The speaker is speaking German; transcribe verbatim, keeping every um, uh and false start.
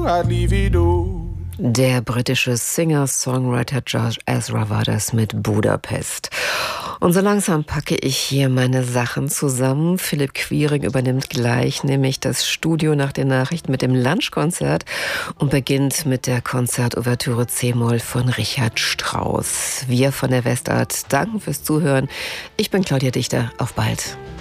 do, I'd leave it all. Der britische Singer-Songwriter George Ezra war das mit Budapest. Und so langsam packe ich hier meine Sachen zusammen. Philipp Quiring übernimmt gleich nämlich das Studio nach den Nachrichten mit dem Lunchkonzert und beginnt mit der Konzertouvertüre C-Moll von Richard Strauss. Wir von der Westart danken fürs Zuhören. Ich bin Claudia Dichter. Auf bald.